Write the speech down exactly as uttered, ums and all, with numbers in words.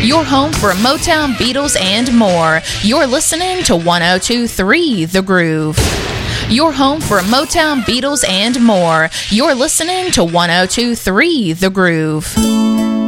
Your home for Motown, Beatles, and more. You're listening to one oh two point three The Groove. Your home for Motown, Beatles, and more. You're listening to one oh two point three The Groove.